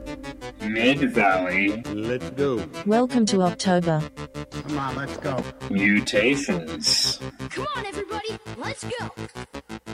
Mid-Valley. Let's go. Welcome to October. Come on, let's go. Mutations. Come on, everybody, let's go.